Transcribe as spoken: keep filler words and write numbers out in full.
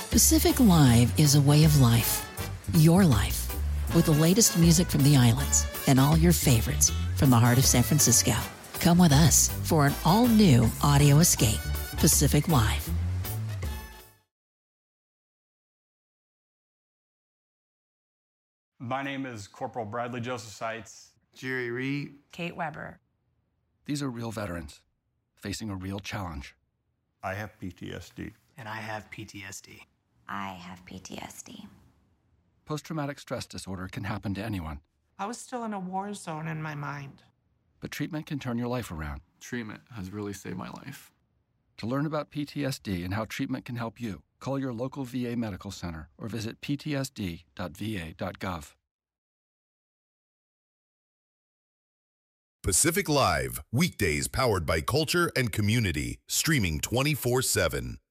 Pacific Live is a way of life. Your life. With the latest music from the islands and all your favorites from the heart of San Francisco. Come with us for an all-new audio escape. Pacific Live. My name is Corporal Bradley Joseph Seitz. Jerry Reed. Kate Weber. These are real veterans facing a real challenge. I have P T S D. And I have P T S D. I have P T S D. Post-traumatic stress disorder can happen to anyone. I was still in a war zone in my mind. But treatment can turn your life around. Treatment has really saved my life. To learn about P T S D and how treatment can help you, call your local V A medical center or visit p t s d dot v a dot gov. Pacific Live, weekdays powered by culture and community, streaming twenty-four seven.